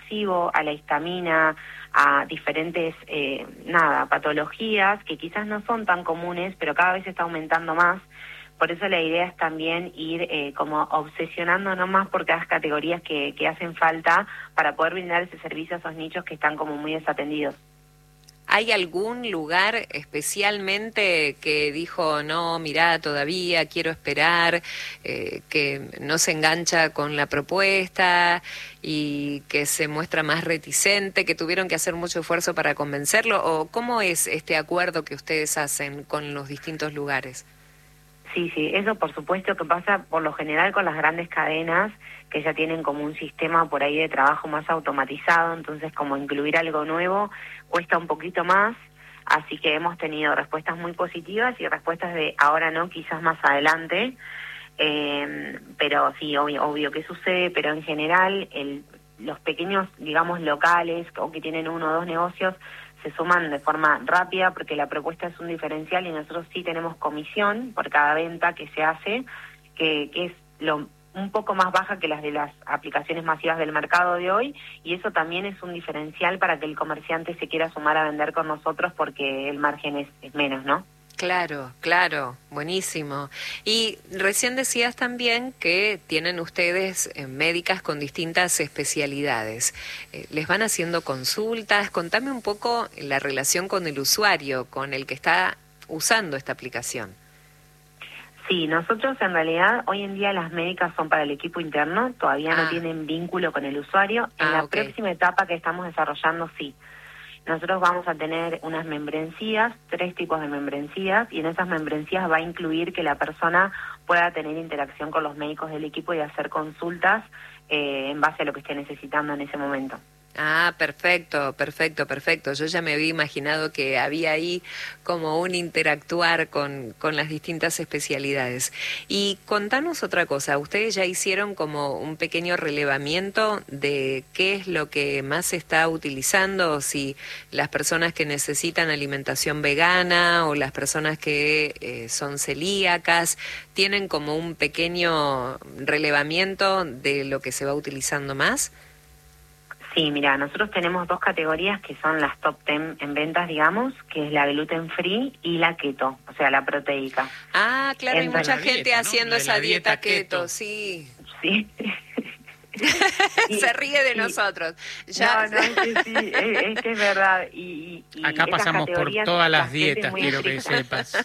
nocivo, a la histamina, a diferentes, patologías que quizás no son tan comunes, pero cada vez está aumentando más. Por eso la idea es también ir como obsesionándonos más por cada categorías que hacen falta para poder brindar ese servicio a esos nichos que están como muy desatendidos. ¿Hay algún lugar especialmente que dijo, no, mirá, todavía quiero esperar, que no se engancha con la propuesta y que se muestra más reticente, que tuvieron que hacer mucho esfuerzo para convencerlo? ¿O cómo es este acuerdo que ustedes hacen con los distintos lugares? Sí, eso por supuesto que pasa por lo general con las grandes cadenas que ya tienen como un sistema por ahí de trabajo más automatizado, entonces como incluir algo nuevo cuesta un poquito más, así que hemos tenido respuestas muy positivas y respuestas de ahora no, quizás más adelante, pero sí, obvio que sucede, pero en general los pequeños, digamos, locales o que tienen uno o dos negocios se suman de forma rápida porque la propuesta es un diferencial y nosotros sí tenemos comisión por cada venta que se hace, que es un poco más baja que las de las aplicaciones masivas del mercado de hoy, y eso también es un diferencial para que el comerciante se quiera sumar a vender con nosotros porque el margen es menos, ¿no? Claro, buenísimo. Y recién decías también que tienen ustedes médicas con distintas especialidades. ¿Les van haciendo consultas? Contame un poco la relación con el usuario, con el que está usando esta aplicación. Sí, nosotros en realidad hoy en día las médicas son para el equipo interno, todavía no tienen vínculo con el usuario. En la próxima etapa que estamos desarrollando, sí. Nosotros vamos a tener unas membresías, 3 tipos de membresías, y en esas membresías va a incluir que la persona pueda tener interacción con los médicos del equipo y hacer consultas en base a lo que esté necesitando en ese momento. Perfecto. Yo ya me había imaginado que había ahí como un interactuar con las distintas especialidades. Y contanos otra cosa, ustedes ya hicieron como un pequeño relevamiento de qué es lo que más se está utilizando, si las personas que necesitan alimentación vegana o las personas que son celíacas, tienen como un pequeño relevamiento de lo que se va utilizando más. Sí, mira, nosotros tenemos 2 categorías que son las top 10 en ventas, digamos, que es la gluten free y la keto, o sea, la proteica. Claro, hay mucha gente dieta, ¿no? haciendo esa dieta keto, sí. Sí. Se ríe de nosotros. Ya. No, es que sí, es que es verdad. Y acá pasamos por todas las dietas, quiero que sepas.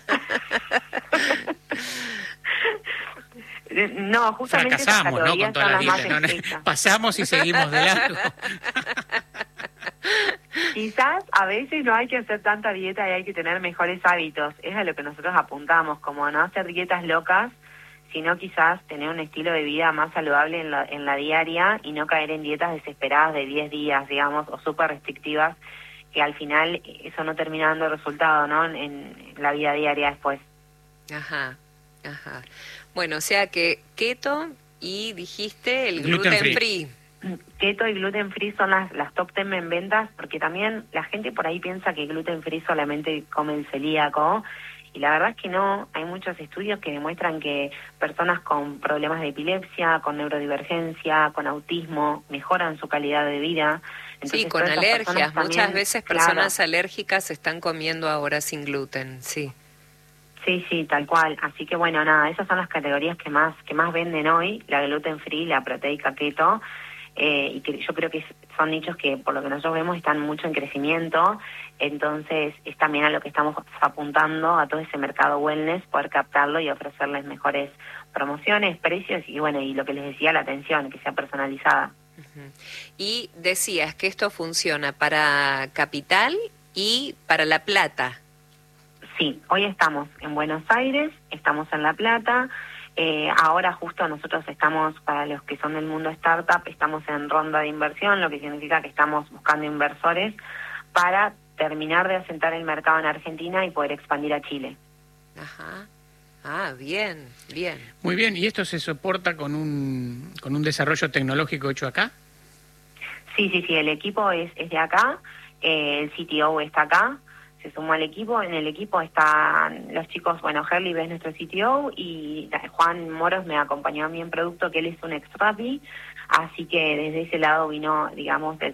No, justamente fracasamos, ¿no? Con todas las dietas. ¿No? Pasamos y seguimos de largo. Quizás a veces no hay que hacer tanta dieta y hay que tener mejores hábitos. Es a lo que nosotros apuntamos, como no hacer dietas locas, sino quizás tener un estilo de vida más saludable en la diaria y no caer en dietas desesperadas de 10 días, digamos, o súper restrictivas, que al final eso no termina dando resultado, ¿no? En la vida diaria después. Ajá. Bueno, o sea que keto y dijiste el gluten free. Keto y gluten free son las top 10 en ventas, porque también la gente por ahí piensa que gluten free solamente come el celíaco, y la verdad es que no. Hay muchos estudios que demuestran que personas con problemas de epilepsia, con neurodivergencia, con autismo, mejoran su calidad de vida. Entonces, sí, con alergias. Muchas veces personas alérgicas están comiendo ahora sin gluten, sí. Sí, tal cual. Así que bueno, nada, esas son las categorías que más venden hoy, la gluten free, la proteica keto, y que yo creo que son nichos que por lo que nosotros vemos están mucho en crecimiento. Entonces es también a lo que estamos apuntando, a todo ese mercado wellness, poder captarlo y ofrecerles mejores promociones, precios y bueno, y lo que les decía, la atención, que sea personalizada. Uh-huh. Y decías que esto funciona para Capital y para La Plata. Sí, hoy estamos en Buenos Aires, estamos en La Plata, ahora justo nosotros estamos, para los que son del mundo startup, estamos en ronda de inversión, lo que significa que estamos buscando inversores para terminar de asentar el mercado en Argentina y poder expandir a Chile. Ajá. Bien. Muy bien, ¿y esto se soporta con un desarrollo tecnológico hecho acá? Sí, el equipo es de acá, el CTO está acá. Se sumó al equipo, en el equipo están los chicos, bueno, Herli es nuestro CTO y Juan Moros me acompañó a mí en producto, que él es un ex Rappi, así que desde ese lado vino, digamos,